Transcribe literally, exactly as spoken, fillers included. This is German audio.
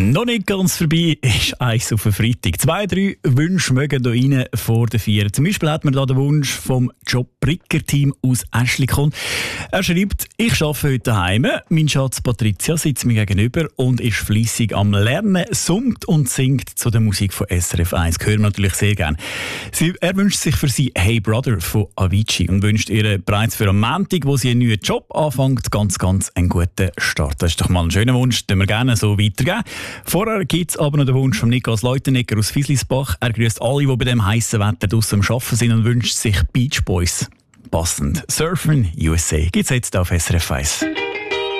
Noch nicht ganz vorbei ist eins auf den Freitag. Zwei, drei Wünsche mögen hier rein vor der Vier. Zum Beispiel hat man da den Wunsch vom Job Bricker-Team aus Äschlikon. Er schreibt, ich arbeite heute daheim. Mein Schatz Patricia sitzt mir gegenüber und ist fleissig am Lernen, summt und singt zu der Musik von S R F eins. Hören wir natürlich sehr gerne. Sie, er wünscht sich für sie Hey Brother von Avicii und wünscht ihr bereits für am Montag, wo sie einen neuen Job anfängt, ganz, ganz einen guten Start. Das ist doch mal ein schöner Wunsch, den wir gerne so weitergeben. Vorher gibt es aber noch den Wunsch von Niklas Leutenegger aus Fieslisbach. Er grüßt alle, die bei dem heißen Wetter draussen am Arbeiten sind und wünscht sich Beach Boys. Passend. Surfen U S A gibt's jetzt auf S R F eins.